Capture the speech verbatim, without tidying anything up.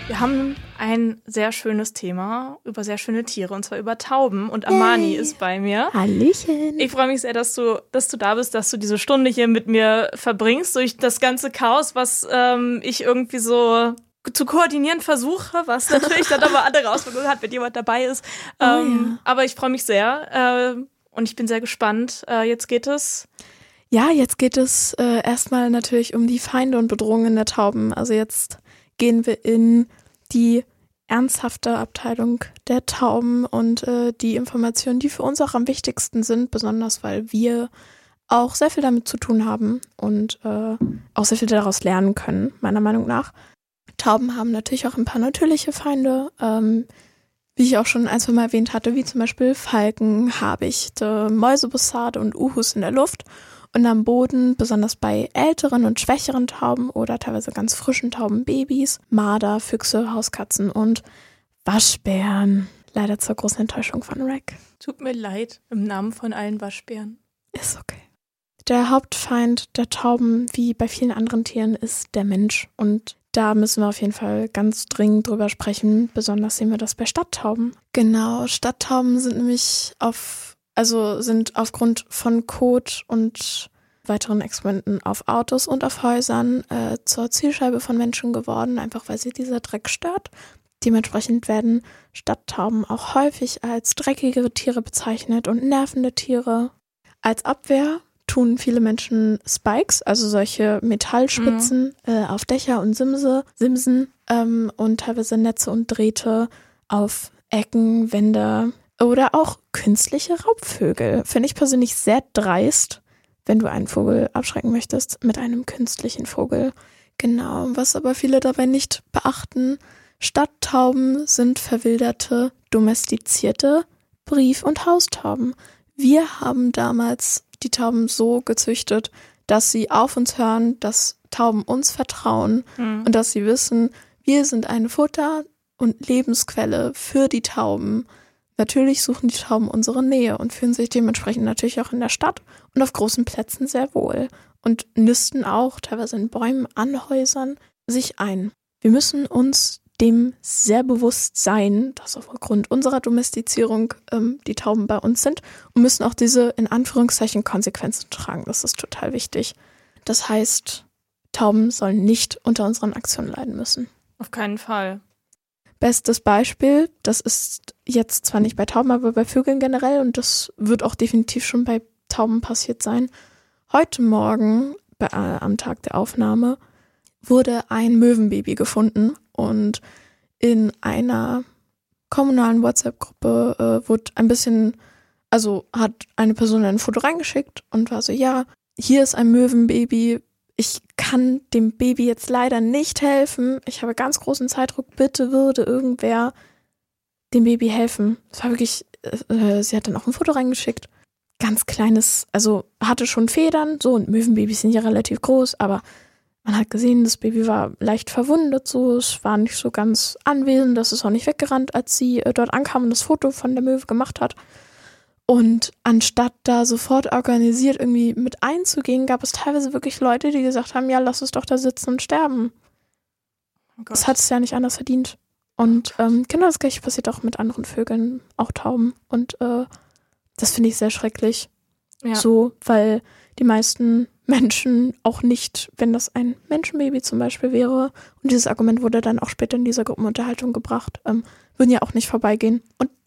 Wir haben ein sehr schönes Thema über sehr schöne Tiere, und zwar über Tauben. Und Amani hey. ist bei mir. Hallöchen. Ich freue mich sehr, dass du, dass du da bist, dass du diese Stunde hier mit mir verbringst, durch das ganze Chaos, was ähm, ich irgendwie so zu koordinieren versuche, was natürlich dann aber andere Auswirkungen hat, wenn jemand dabei ist. Oh, ähm, ja. Aber ich freue mich sehr äh, und ich bin sehr gespannt. Äh, jetzt geht es... Ja, jetzt geht es äh, erstmal natürlich um die Feinde und Bedrohungen der Tauben. Also jetzt gehen wir in die ernsthafte Abteilung der Tauben und äh, die Informationen, die für uns auch am wichtigsten sind, besonders weil wir auch sehr viel damit zu tun haben und äh, auch sehr viel daraus lernen können, meiner Meinung nach. Tauben haben natürlich auch ein paar natürliche Feinde, ähm, wie ich auch schon ein, zwei Mal erwähnt hatte, wie zum Beispiel Falken, Habichte, Mäusebussarde und Uhus in der Luft. Und am Boden, besonders bei älteren und schwächeren Tauben oder teilweise ganz frischen Taubenbabys, Marder, Füchse, Hauskatzen und Waschbären. Leider zur großen Enttäuschung von Rack. Tut mir leid, im Namen von allen Waschbären. Ist okay. Der Hauptfeind der Tauben, wie bei vielen anderen Tieren, ist der Mensch. Und da müssen wir auf jeden Fall ganz dringend drüber sprechen. Besonders sehen wir das bei Stadttauben. Genau, Stadttauben sind nämlich auf Also sind aufgrund von Kot und weiteren Experimenten auf Autos und auf Häusern äh, zur Zielscheibe von Menschen geworden, einfach weil sie dieser Dreck stört. Dementsprechend werden Stadttauben auch häufig als dreckigere Tiere bezeichnet und nervende Tiere. Als Abwehr tun viele Menschen Spikes, also solche Metallspitzen, mhm. äh, auf Dächer und Simse, Simsen ähm, und teilweise Netze und Drähte auf Ecken, Wände. Oder auch künstliche Raubvögel. Finde ich persönlich sehr dreist, wenn du einen Vogel abschrecken möchtest mit einem künstlichen Vogel. Genau, was aber viele dabei nicht beachten, Stadttauben sind verwilderte, domestizierte Brief- und Haustauben. Wir haben damals die Tauben so gezüchtet, dass sie auf uns hören, dass Tauben uns vertrauen mhm. und dass sie wissen, wir sind eine Futter- und Lebensquelle für die Tauben. Natürlich suchen die Tauben unsere Nähe und fühlen sich dementsprechend natürlich auch in der Stadt und auf großen Plätzen sehr wohl und nisten auch teilweise in Bäumen, an Häusern sich ein. Wir müssen uns dem sehr bewusst sein, dass aufgrund unserer Domestizierung ähm, die Tauben bei uns sind und müssen auch diese in Anführungszeichen Konsequenzen tragen. Das ist total wichtig. Das heißt, Tauben sollen nicht unter unseren Aktionen leiden müssen. Auf keinen Fall. Bestes Beispiel, das ist jetzt zwar nicht bei Tauben, aber bei Vögeln generell und das wird auch definitiv schon bei Tauben passiert sein. Heute Morgen, bei, äh, am Tag der Aufnahme, wurde ein Möwenbaby gefunden und in einer kommunalen WhatsApp-Gruppe äh, wurde ein bisschen, also hat eine Person ein Foto reingeschickt und war so, ja, hier ist ein Möwenbaby. Ich kann dem Baby jetzt leider nicht helfen. Ich habe ganz großen Zeitdruck. Bitte würde irgendwer dem Baby helfen. Das war wirklich, äh, sie hat dann auch ein Foto reingeschickt. Ganz kleines, also hatte schon Federn, so, und Möwenbabys sind ja relativ groß, aber man hat gesehen, das Baby war leicht verwundet, so, es war nicht so ganz anwesend, das ist auch nicht weggerannt, als sie äh, dort ankam und das Foto von der Möwe gemacht hat. Und anstatt da sofort organisiert irgendwie mit einzugehen, gab es teilweise wirklich Leute, die gesagt haben, ja, lass es doch da sitzen und sterben. Oh Gott. Das hat es ja nicht anders verdient. Und ähm, genau das Gleiche passiert auch mit anderen Vögeln, auch Tauben. Und äh, das finde ich sehr schrecklich. Ja. So, weil die meisten Menschen auch nicht, wenn das ein Menschenbaby zum Beispiel wäre, und dieses Argument wurde dann auch später in dieser Gruppenunterhaltung gebracht, ähm, würden ja auch nicht vorbeigehen und